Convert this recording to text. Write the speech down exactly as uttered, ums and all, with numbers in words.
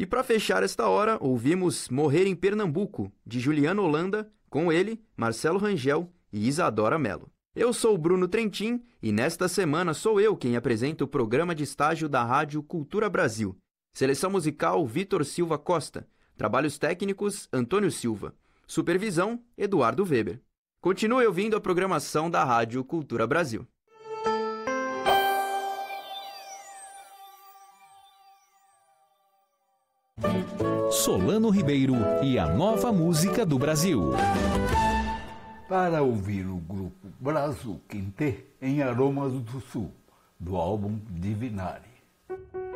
E para fechar esta hora, ouvimos Morrer em Pernambuco, de Juliano Holanda, com ele, Marcelo Rangel e Isadora Mello. Eu sou o Bruno Trentin e nesta semana sou eu quem apresenta o programa de estágio da Rádio Cultura Brasil. Seleção musical Vitor Silva Costa. Trabalhos técnicos Antônio Silva. Supervisão Eduardo Weber. Continue ouvindo a programação da Rádio Cultura Brasil. Solano Ribeiro e a nova música do Brasil. Para ouvir o grupo Brasil Quintê em Aromas do Sul, do álbum Divinare.